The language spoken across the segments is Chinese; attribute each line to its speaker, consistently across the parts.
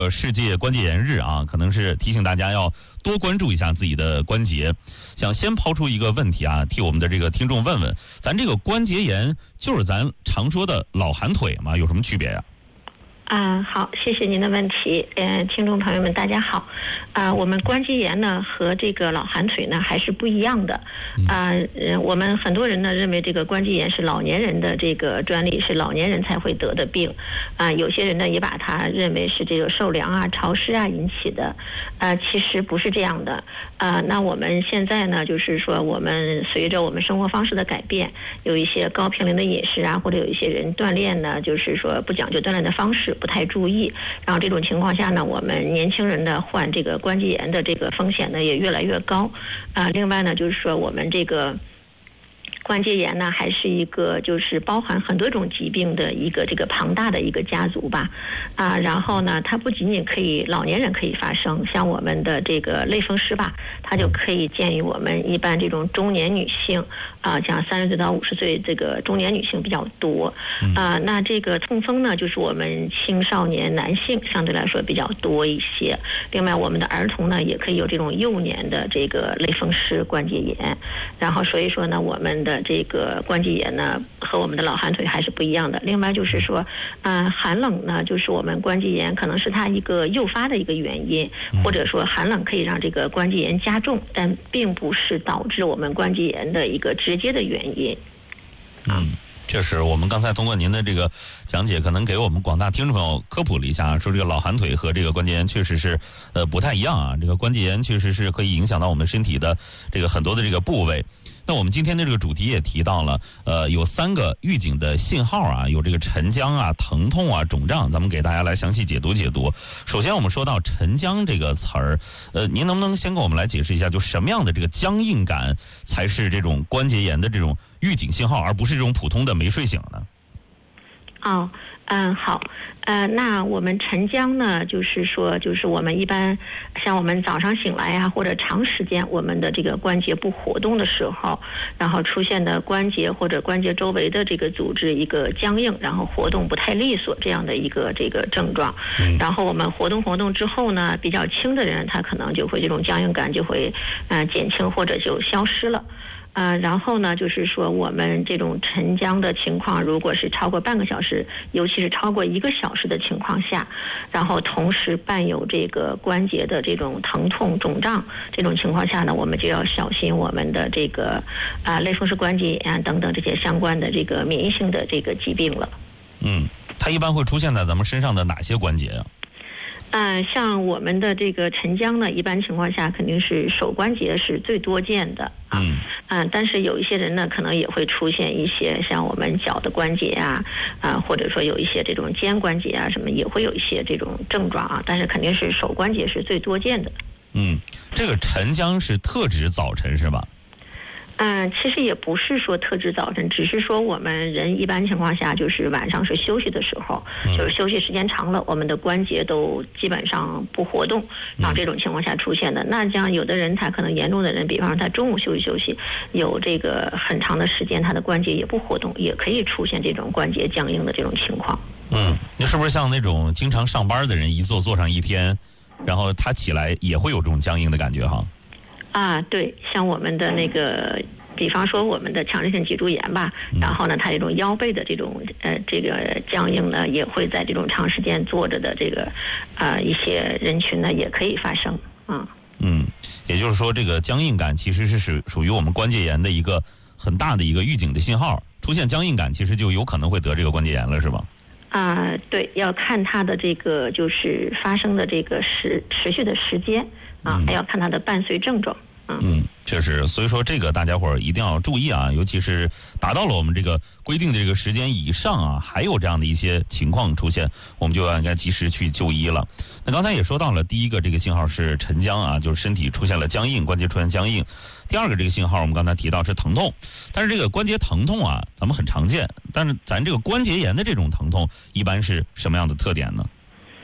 Speaker 1: 世界关节炎日啊，可能是提醒大家要多关注一下自己的关节。想先抛出一个问题啊，替我们的这个听众问问，咱这个关节炎就是咱常说的老寒腿吗？有什么区别呀？
Speaker 2: 好，谢谢您的问题。听众朋友们，大家好。我们关节炎呢和这个老寒腿呢还是不一样的。我们很多人呢认为这个关节炎是老年人的这个专利，是老年人才会得的病。有些人呢也把它认为是这个受凉啊、潮湿啊引起的。其实不是这样的。那我们现在呢，就是说我们随着我们生活方式的改变，有一些高嘌呤的饮食啊，或者有一些人锻炼呢，就是说不讲究锻炼的方式，不太注意，然后这种情况下呢，我们年轻人的患这个关节炎的这个风险呢也越来越高。另外呢，就是说我们这个关节炎呢，还是一个就是包含很多种疾病的一个这个庞大的一个家族吧。然后呢，它不仅仅可以老年人可以发生，像我们的这个类风湿吧，它就可以建议我们一般这种中年女性像30岁到50岁这个中年女性比较多。那这个痛风呢，就是我们青少年男性相对来说比较多一些。另外，我们的儿童呢，也可以有这种幼年的这个类风湿关节炎。然后所以说呢，我们的这个关节炎呢和我们的老寒腿还是不一样的。另外就是说，寒冷呢，就是我们关节炎可能是它一个诱发的一个原因，或者说寒冷可以让这个关节炎加重，但并不是导致我们关节炎的一个直接的原因。
Speaker 1: 确实，我们刚才通过您的这个讲解，可能给我们广大听众朋友科普了一下，说这个老寒腿和这个关节炎确实是不太一样啊。这个关节炎确实是可以影响到我们身体的这个很多的这个部位。那我们今天的这个主题也提到了，有3个预警的信号啊，有这个沉僵啊、疼痛啊、肿胀，咱们给大家来详细解读解读。首先，我们说到沉僵这个词儿，您能不能先跟我们来解释一下，就什么样的这个僵硬感才是这种关节炎的这种预警信号，而不是这种普通的没睡醒呢？
Speaker 2: 好，那我们沉僵呢，就是说，就是我们一般像我们早上醒来呀，或者长时间我们的这个关节不活动的时候，然后出现的关节或者关节周围的这个组织一个僵硬，然后活动不太利索这样的一个这个症状。然后我们活动之后呢，比较轻的人他可能就会这种僵硬感就会减轻或者就消失了。然后呢，就是说我们这种沉僵的情况，如果是超过半个小时，尤其是超过1个小时的情况下，然后同时伴有这个关节的这种疼痛、肿胀这种情况下呢，我们就要小心我们的这个类风湿关节炎等等这些相关的这个免疫性的这个疾病了。
Speaker 1: 它一般会出现在咱们身上的哪些关节啊？
Speaker 2: 像我们的这个沉僵呢，一般情况下肯定是手关节是最多见的但是有一些人呢，可能也会出现一些像我们脚的关节或者说有一些这种肩关节什么，也会有一些这种症状但是肯定是手关节是最多见的。
Speaker 1: 这个沉僵是特指早晨是吧？
Speaker 2: 其实也不是说特指早晨，只是说我们人一般情况下就是晚上是休息的时候，就是休息时间长了，我们的关节都基本上不活动，然后这种情况下出现的。那像有的人他可能严重的人，比方说他中午休息，有这个很长的时间他的关节也不活动，也可以出现这种关节僵硬的这种情况。
Speaker 1: 那是不是像那种经常上班的人一坐上一天，然后他起来也会有这种僵硬的感觉哈？
Speaker 2: 对，像我们的那个，比方说我们的强直性脊柱炎吧，然后呢，它这种腰背的这种这个僵硬呢，也会在这种长时间坐着的这个一些人群呢，也可以发生
Speaker 1: 也就是说，这个僵硬感其实是属于我们关节炎的一个很大的一个预警的信号。出现僵硬感，其实就有可能会得这个关节炎了，是吧？
Speaker 2: 对，要看它的这个就是发生的这个持续的时间还要看它的伴随症状。
Speaker 1: 确实，所以说这个大家伙儿一定要注意啊，尤其是达到了我们这个规定的这个时间以上还有这样的一些情况出现，我们就应该及时去就医了。那刚才也说到了，第一个这个信号是沉僵就是身体出现了僵硬，关节出现僵硬。第二个这个信号我们刚才提到是疼痛，但是这个关节疼痛咱们很常见，但是咱这个关节炎的这种疼痛一般是什么样的特点呢？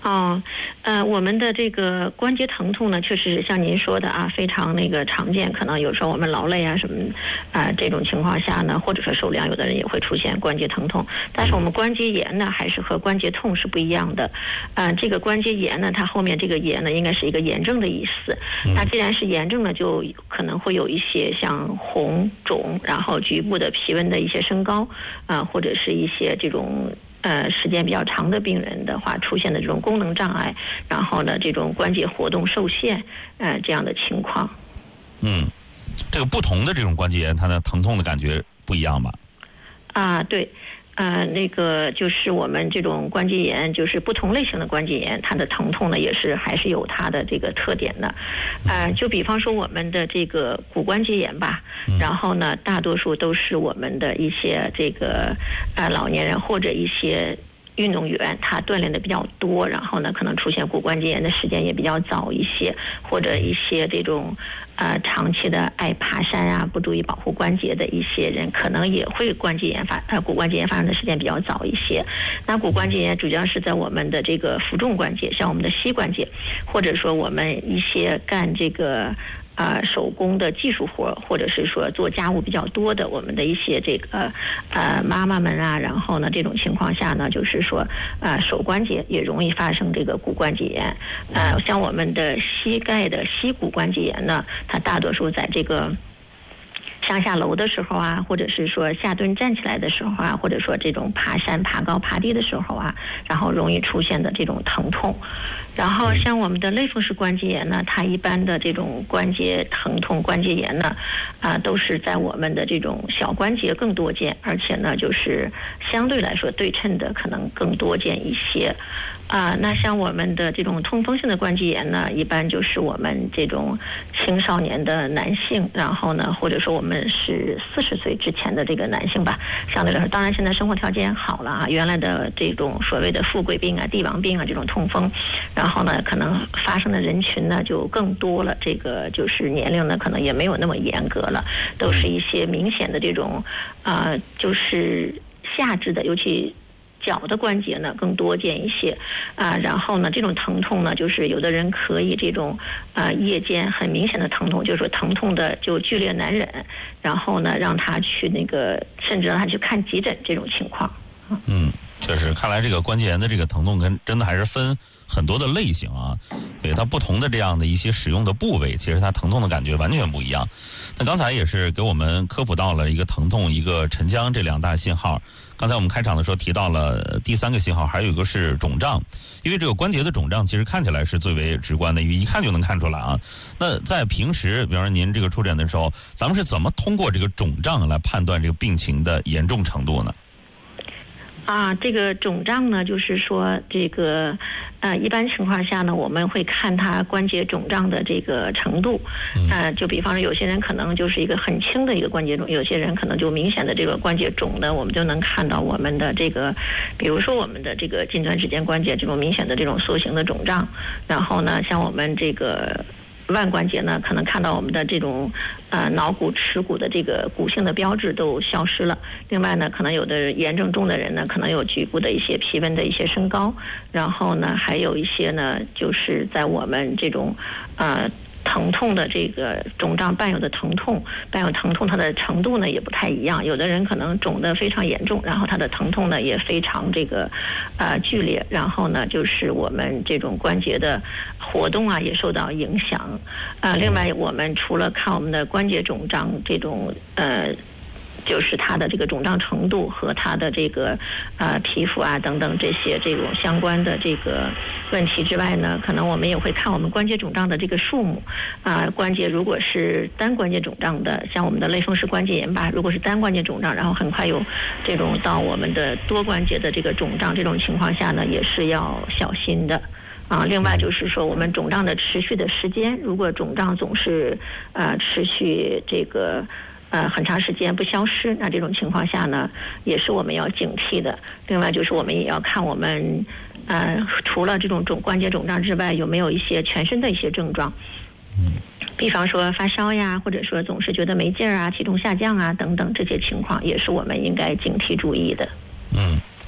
Speaker 2: 我们的这个关节疼痛呢，确实像您说的啊，非常常见。可能有时候我们劳累啊什么这种情况下呢，或者说受凉，有的人也会出现关节疼痛。但是我们关节炎呢，还是和关节痛是不一样的。这个关节炎呢，它后面这个炎呢，应该是一个炎症的意思。那既然是炎症呢，就可能会有一些像红肿，然后局部的皮纹的一些升高或者是一些这种。时间比较长的病人的话，出现的这种功能障碍，然后呢，这种关节活动受限，这样的情况。
Speaker 1: 这个不同的这种关节炎，它的疼痛的感觉不一样吧？
Speaker 2: 对。就是我们这种关节炎，就是不同类型的关节炎，它的疼痛呢还是有它的这个特点的。就比方说我们的这个骨关节炎吧，然后呢，大多数都是我们的一些这个老年人或者一些运动员，他锻炼的比较多，然后呢，可能出现骨关节炎的时间也比较早一些，或者一些这种长期的爱爬山啊，不注意保护关节的一些人，可能也会骨关节炎发生的时间比较早一些。那骨关节炎主要是在我们的这个负重关节，像我们的膝关节，或者说我们一些干这个。手工的技术活，或者是说做家务比较多的，我们的一些这个妈妈们啊，然后呢，这种情况下呢，就是说手关节也容易发生这个骨关节炎。像我们的膝盖的膝骨关节炎呢，它大多数在这个。上下楼的时候啊，或者是说下蹲站起来的时候啊，或者说这种爬山爬高爬低的时候啊，然后容易出现的这种疼痛。然后像我们的类风湿关节炎呢，它一般的这种关节疼痛关节炎呢，都是在我们的这种小关节更多见，而且呢就是相对来说对称的可能更多见一些。那像我们的这种痛风性的关节炎呢，一般就是我们这种青少年的男性，然后呢，或者说我们是40岁之前的这个男性吧，相对来说，当然现在生活条件好了啊，原来的这种所谓的富贵病啊、帝王病啊这种痛风，然后呢，可能发生的人群呢就更多了，这个就是年龄呢可能也没有那么严格了，都是一些明显的这种就是下肢的，尤其。脚的关节呢更多见一些然后呢这种疼痛呢就是有的人可以这种夜间很明显的疼痛，就是说疼痛的就剧烈难忍，然后呢让他去甚至让他去看急诊这种情况。
Speaker 1: 确实，看来这个关节炎的这个疼痛真的还是分很多的类型啊，对它不同的这样的一些使用的部位，其实它疼痛的感觉完全不一样。那刚才也是给我们科普到了一个疼痛、一个沉僵这2大信号。刚才我们开场的时候提到了第3个信号，还有一个是肿胀，因为这个关节的肿胀其实看起来是最为直观的，因为一看就能看出来啊。那在平时，比方说您这个出诊的时候，咱们是怎么通过这个肿胀来判断这个病情的严重程度呢？
Speaker 2: 这个肿胀呢，就是说这个一般情况下呢，我们会看它关节肿胀的这个程度。就比方说有些人可能就是一个很轻的一个关节肿，有些人可能就明显的这个关节肿的，我们就能看到我们的这个，比如说我们的这个近端指尖关节这种明显的这种缩形的肿胀。然后呢，像我们这个。腕关节呢，可能看到我们的这种脑骨、耻骨的这个骨性的标志都消失了。另外呢，可能有的炎症重的人呢，可能有局部的一些皮纹的一些升高。然后呢，还有一些呢，就是在我们这种疼痛的这个肿胀伴有疼痛，它的程度呢也不太一样。有的人可能肿得非常严重，然后它的疼痛呢也非常这个剧烈。然后呢，就是我们这种关节的活动啊也受到影响。另外，我们除了看我们的关节肿胀这种就是它的这个肿胀程度和它的这个皮肤啊等等这些这种相关的这个问题之外呢，可能我们也会看我们关节肿胀的这个数目。关节如果是单关节肿胀的，像我们的类风湿关节炎吧，如果是单关节肿胀，然后很快有这种到我们的多关节的这个肿胀，这种情况下呢，也是要小心的。另外就是说，我们肿胀的持续的时间，如果肿胀总是持续这个很长时间不消失，那这种情况下呢，也是我们要警惕的。另外就是我们也要看我们除了这种关节肿胀之外，有没有一些全身的一些症状。比方说发烧呀，或者说总是觉得没劲儿啊、体重下降啊等等这些情况，也是我们应该警惕注意的。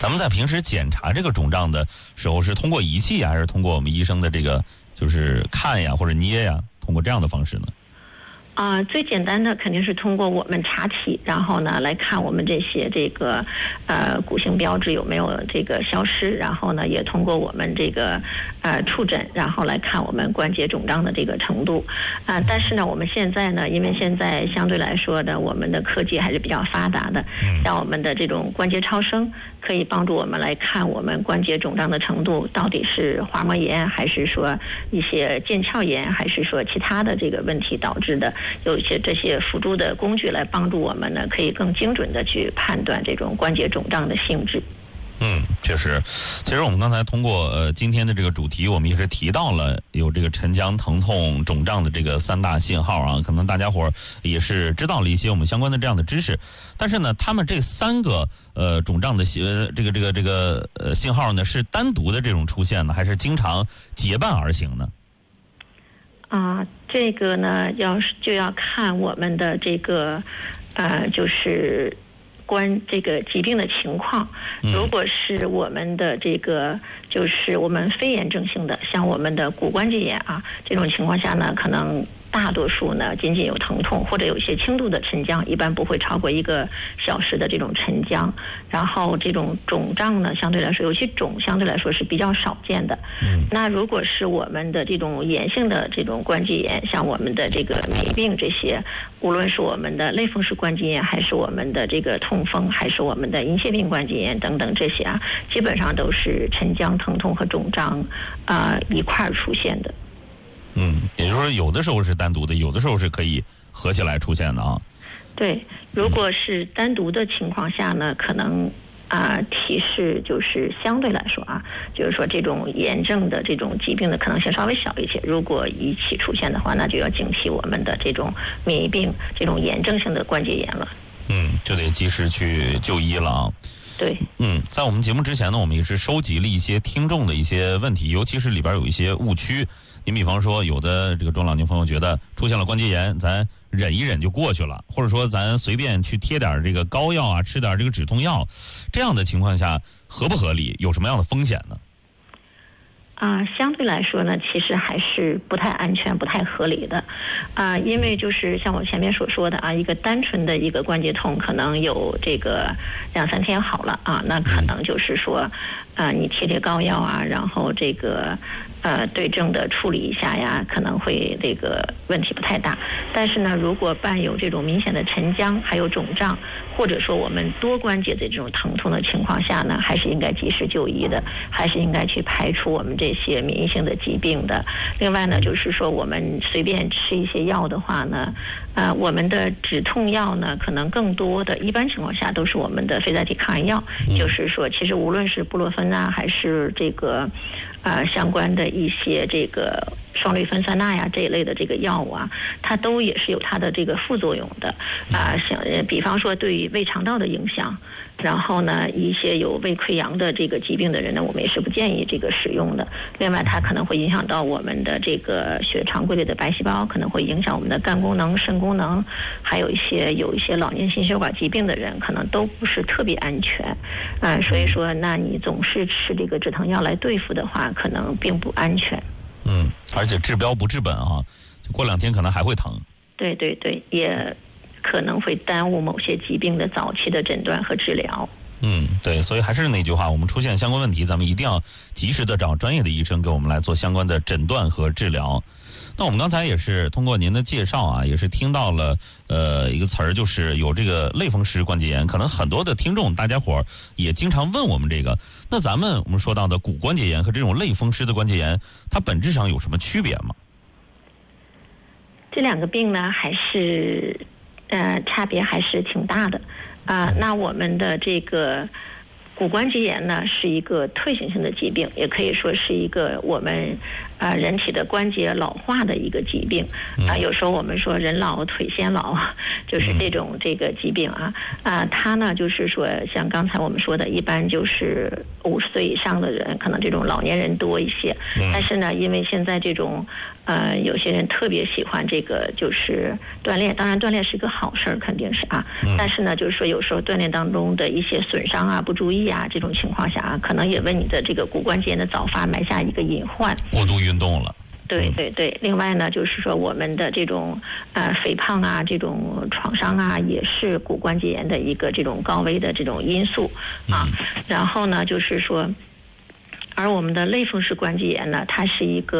Speaker 1: 咱们在平时检查这个肿胀的时候，是通过仪器还是通过我们医生的这个就是看呀或者捏呀，通过这样的方式呢？
Speaker 2: 最简单的肯定是通过我们查体，然后呢来看我们这些这个骨性标志有没有这个消失，然后呢也通过我们这个触诊，然后来看我们关节肿胀的这个程度但是呢我们现在呢，因为现在相对来说的我们的科技还是比较发达的，像我们的这种关节超声可以帮助我们来看我们关节肿胀的程度到底是滑膜炎，还是说一些腱鞘炎，还是说其他的这个问题导致的。有一些这些辅助的工具来帮助我们呢，可以更精准的去判断这种关节肿胀的性质。
Speaker 1: 确实，其实我们刚才通过今天的这个主题，我们也是提到了有这个沉僵、疼痛、肿胀的这个3大信号啊，可能大家伙也是知道了一些我们相关的这样的知识，但是呢，他们这3个肿胀的信号呢，是单独的这种出现呢，还是经常结伴而行呢？
Speaker 2: 这个呢，就要看我们的这个就是这个疾病的情况。如果是我们的这个就是我们非炎症性的，像我们的骨关节炎这种情况下呢，可能大多数呢仅仅有疼痛，或者有一些轻度的沉僵，一般不会超过1个小时的这种沉僵。然后这种肿胀呢，相对来说，尤其肿相对来说是比较少见的。那如果是我们的这种炎性的这种关节炎，像我们的这个镁病这些，无论是我们的类风湿关节炎，还是我们的这个痛风，还是我们的银屑病关节炎等等这些基本上都是沉僵、疼痛和肿胀一块儿出现的。
Speaker 1: 也就是说，有的时候是单独的，有的时候是可以合起来出现的啊。
Speaker 2: 对，如果是单独的情况下呢，可能提示就是相对来说就是说这种炎症的这种疾病的可能性稍微小一些。如果一起出现的话，那就要警惕我们的这种免疫病、这种炎症性的关节炎了。
Speaker 1: 就得及时去就医了啊。
Speaker 2: 对，
Speaker 1: 在我们节目之前呢，我们也是收集了一些听众的一些问题，尤其是里边有一些误区。您比方说，有的这个中老年朋友觉得出现了关节炎，咱忍一忍就过去了，或者说咱随便去贴点这个膏药吃点这个止痛药，这样的情况下合不合理？有什么样的风险呢？
Speaker 2: 相对来说呢，其实还是不太安全、不太合理的，因为就是像我前面所说的一个单纯的一个关节痛，可能有这个2、3天好了那可能就是说，你贴膏药然后这个对症的处理一下可能会这个问题不太大。但是呢，如果伴有这种明显的沉僵，还有肿胀，或者说我们多关节的这种疼痛的情况下呢，还是应该及时就医的，还是应该去排除我们这些免疫性的疾病的。另外呢，就是说我们随便吃一些药的话呢，我们的止痛药呢，可能更多的一般情况下都是我们的非甾体抗炎药，就是说其实无论是布洛芬还是这个相关的一些这个双氯芬酸钠这一类的这个药物它都也是有它的这个副作用的像比方说对于胃肠道的影响，然后呢一些有胃溃疡的这个疾病的人呢，我们也是不建议这个使用的。另外它可能会影响到我们的这个血常规里的白细胞，可能会影响我们的肝功能、肾功能，还有一些老年心血管疾病的人可能都不是特别安全所以说那你总是吃这个止疼药来对付的话，可能并不安全。
Speaker 1: 而且治标不治本就过2天可能还会疼。
Speaker 2: 对对对，也可能会耽误某些疾病的早期的诊断和治疗。
Speaker 1: 对，所以还是那句话，我们出现相关问题，咱们一定要及时的找专业的医生给我们来做相关的诊断和治疗。那我们刚才也是通过您的介绍也是听到了一个词儿，就是有这个类风湿关节炎，可能很多的听众大家伙也经常问我们这个。那我们说到的骨关节炎和这种类风湿的关节炎，它本质上有什么区别吗？
Speaker 2: 这2个病呢，还是差别还是挺大的那我们的这个骨关节炎呢，是一个退行性的疾病，也可以说是一个我们人体的关节老化的一个疾病有时候我们说人老腿先老就是这个疾病它呢就是说像刚才我们说的，一般就是50岁以上的人，可能这种老年人多一些但是呢，因为现在这种有些人特别喜欢这个就是锻炼，当然锻炼是个好事儿，肯定是但是呢，就是说有时候锻炼当中的一些损伤不注意力呀这种情况下啊，可能也为你的这个骨关节炎的早发埋下一个隐患。
Speaker 1: 过度运动了。
Speaker 2: 对对对，另外呢，就是说我们的这种肥胖啊，这种创伤啊，也是骨关节炎的一个这种高危的这种因素啊。然后呢，就是说，而我们的类风湿关节炎呢，它是一个